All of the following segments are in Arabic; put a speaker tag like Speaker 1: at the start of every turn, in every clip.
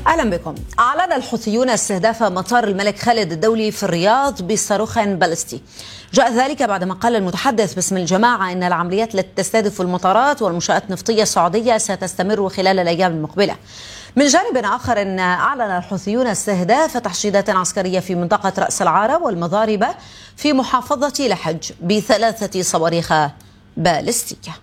Speaker 1: أهلا بكم. أعلن الحوثيون استهداف مطار الملك خالد الدولي في الرياض بصاروخ باليستي. جاء ذلك بعدما قال المتحدث باسم الجماعة إن العمليات التي تستهدف المطارات والمنشآت النفطية السعودية ستستمر خلال الأيام المقبلة. من جانب آخر إن أعلن الحوثيون استهداف تحشيدات عسكرية في منطقة رأس العارة والمضاربة في محافظة لحج ب3 صواريخ باليستية.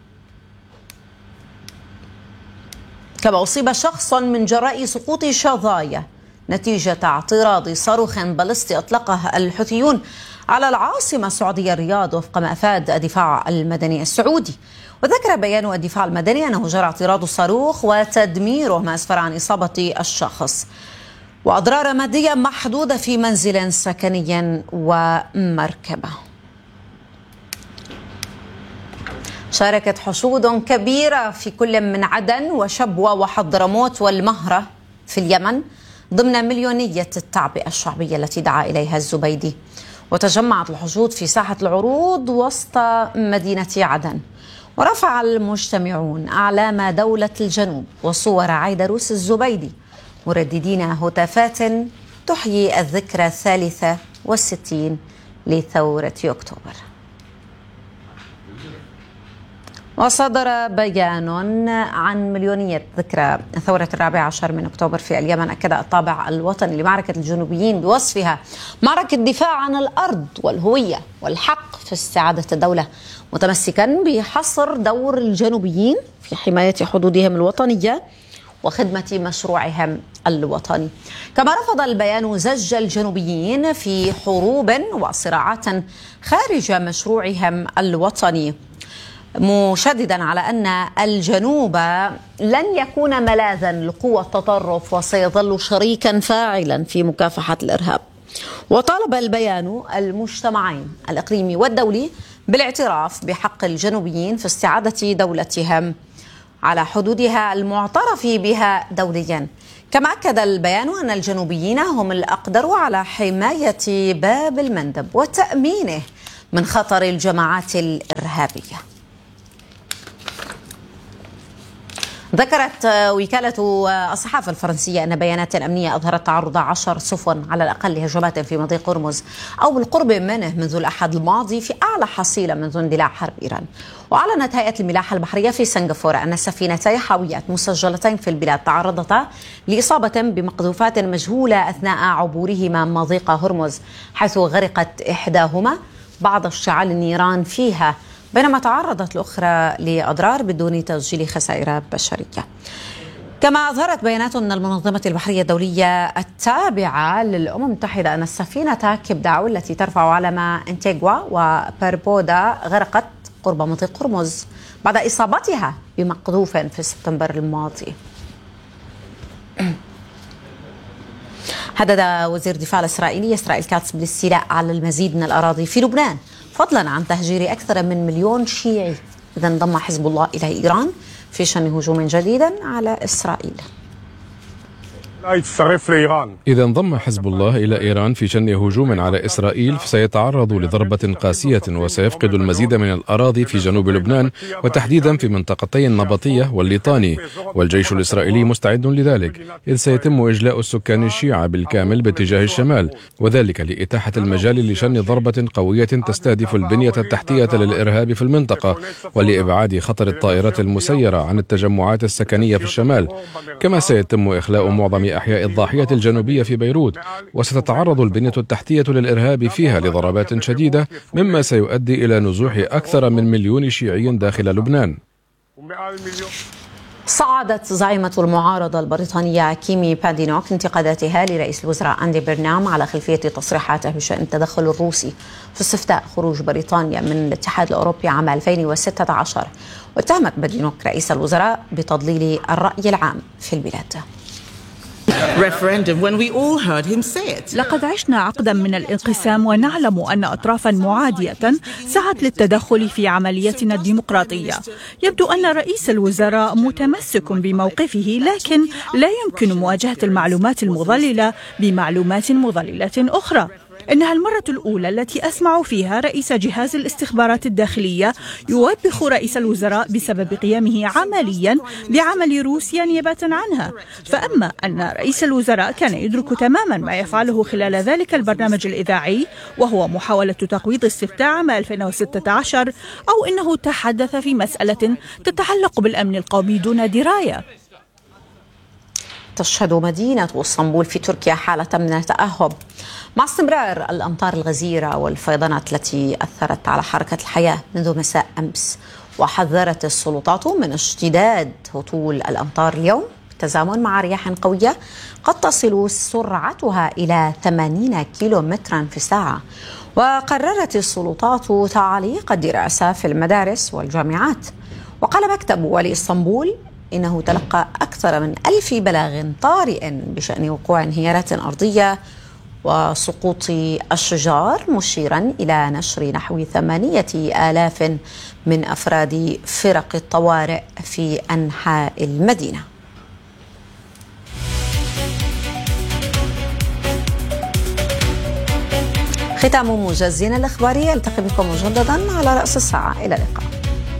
Speaker 1: كما أصيب شخص من جراء سقوط شظايا نتيجة اعتراض صاروخ باليستي أطلقه الحوثيون على العاصمة السعودية الرياض، وفق ما أفاد الدفاع المدني السعودي. وذكر بيان الدفاع المدني أنه جرى اعتراض الصاروخ وتدميره ما أسفر عن إصابة الشخص وأضرار مادية محدودة في منزل سكني ومركبة. شاركت حشود كبيرة في كل من عدن وشبوة وحضرموت والمهرة في اليمن ضمن مليونية التعبئة الشعبية التي دعا إليها الزبيدي. وتجمعت الحشود في ساحة العروض وسط مدينة عدن، ورفع المجتمعون أعلام دولة الجنوب وصور عيدروس الزبيدي مرددين هتافات تحيي الذكرى 63 لثورة أكتوبر. وصدر بيان عن مليونية ذكرى ثورة 14 من أكتوبر في اليمن. أكد الطابع الوطني لمعركة الجنوبيين بوصفها معركة دفاع عن الأرض والهوية والحق في استعادة الدولة، متمسكا بحصر دور الجنوبيين في حماية حدودهم الوطنية وخدمة مشروعهم الوطني. كما رفض البيان زج الجنوبيين في حروب وصراعات خارج مشروعهم الوطني، مشددا على أن الجنوب لن يكون ملاذا لقوى التطرف وسيظل شريكا فاعلا في مكافحة الإرهاب. وطالب البيان المجتمعين الإقليمي والدولي بالاعتراف بحق الجنوبيين في استعادة دولتهم على حدودها المعترف بها دوليا. كما أكد البيان أن الجنوبيين هم الأقدر على حماية باب المندب وتأمينه من خطر الجماعات الإرهابية. ذكرت وكالة الصحافة الفرنسية أن بيانات أمنية أظهرت تعرض 10 سفن على الأقل لهجمات في مضيق هرمز أو بالقرب منه منذ الأحد الماضي في أعلى حصيلة منذ اندلاع حرب إيران. وأعلنت هيئة الملاحة البحرية في سنغافورة أن السفينتين حاويات مسجلتين في البلاد تعرضتا لإصابة بمقذوفات مجهولة أثناء عبورهما مضيق هرمز، حيث غرقت إحداهما بعد اشتعال النيران فيها، بينما تعرضت الأخرى لأضرار بدون تسجيل خسائر بشرية. كما أظهرت بيانات من المنظمة البحرية الدولية التابعة للأمم المتحدة أن السفينة كيبداو التي ترفع علم انتيغوا وبربودا غرقت قرب مضيق هرمز بعد إصابتها بمقذوف في سبتمبر الماضي. هدد وزير الدفاع الإسرائيلي إسرائيل كاتس بالاستيلاء على المزيد من الأراضي في لبنان، فضلا عن تهجير أكثر من 1,000,000 شيعي إذا انضم حزب الله إلى إيران في شن هجوم جديد على إسرائيل.
Speaker 2: إذا انضم حزب الله إلى إيران في شن هجوم على إسرائيل فسيتعرض لضربة قاسية وسيفقد المزيد من الأراضي في جنوب لبنان وتحديدا في منطقتي النبطية والليطاني، والجيش الإسرائيلي مستعد لذلك، إذ سيتم إجلاء السكان الشيعة بالكامل باتجاه الشمال، وذلك لإتاحة المجال لشن ضربة قوية تستهدف البنية التحتية للإرهاب في المنطقة ولإبعاد خطر الطائرات المسيرة عن التجمعات السكنية في الشمال. كما سيتم إخلاء معظم أحياء الضاحية الجنوبية في بيروت، وستتعرض البنية التحتية للإرهاب فيها لضربات شديدة، مما سيؤدي إلى نزوح أكثر من 1,000,000 شيعي داخل لبنان.
Speaker 1: صعدت زعيمة المعارضة البريطانية كيمي بادينوك انتقاداتها لرئيس الوزراء أندي برنام على خلفية تصريحاته بشأن التدخل الروسي في استفتاء خروج بريطانيا من الاتحاد الأوروبي عام 2016. واتهمت بادينوك رئيس الوزراء بتضليل الرأي العام في البلاد.
Speaker 3: لقد عشنا عقدا من الانقسام ونعلم أن أطرافا معادية سعت للتدخل في عمليتنا الديمقراطية. يبدو أن رئيس الوزراء متمسك بموقفه، لكن لا يمكن مواجهة المعلومات المضللة بمعلومات مضللة أخرى. إنها المرة الأولى التي أسمع فيها رئيس جهاز الاستخبارات الداخلية يوبخ رئيس الوزراء بسبب قيامه عمليا بعمل روسيا نيابة عنها. فأما أن رئيس الوزراء كان يدرك تماما ما يفعله خلال ذلك البرنامج الإذاعي وهو محاولة تقويض استفتاء عام 2016، أو إنه تحدث في مسألة تتعلق بالأمن القومي دون دراية.
Speaker 1: تشهد مدينة اسطنبول في تركيا حالة من التأهب مع استمرار الأمطار الغزيرة والفيضانات التي أثرت على حركة الحياة منذ مساء أمس. وحذرت السلطات من اشتداد هطول الأمطار اليوم بالتزامن مع رياح قوية قد تصل سرعتها إلى 80 كيلومترا في الساعة. وقررت السلطات تعليق الدراسة في المدارس والجامعات. وقال مكتب ولي اسطنبول إنه تلقى أكثر من 1000 بلاغ طارئ بشأن وقوع انهيارات أرضية وسقوط الشجار، مشيرا إلى نشر نحو 8000 من أفراد فرق الطوارئ في أنحاء المدينة. ختام موجزنا الإخباري، يلتقي بكم مجددا على رأس الساعة. إلى اللقاء.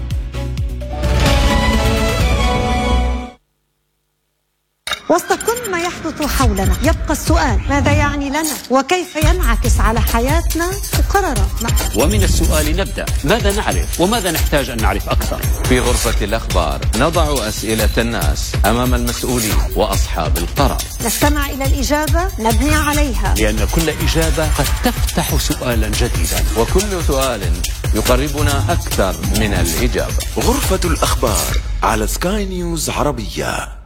Speaker 4: وسط كل ما يحدث حولنا يبقى السؤال: ماذا يعني لنا وكيف ينعكس على حياتنا وقراراتنا؟
Speaker 5: ومن السؤال نبدأ: ماذا نعرف وماذا نحتاج أن نعرف أكثر؟
Speaker 6: في غرفة الأخبار نضع أسئلة الناس أمام المسؤولين وأصحاب القرار،
Speaker 4: نستمع إلى الإجابة، نبني عليها،
Speaker 5: لأن كل إجابة قد تفتح سؤالا جديدا،
Speaker 6: وكل سؤال يقربنا أكثر من الإجابة.
Speaker 7: غرفة الأخبار على سكاي نيوز عربية.